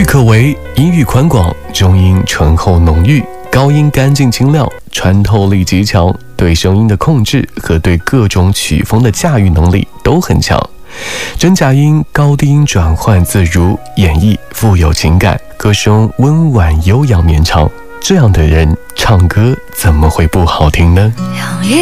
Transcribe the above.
可为音域宽广，中音醇厚浓郁，高音干净清亮，穿透力极强，对声音的控制和对各种曲风的驾驭能力都很强。真假音、高低音转换自如，演绎富有情感，歌声温婉悠扬绵长。这样的人唱歌怎么会不好听呢？ 用一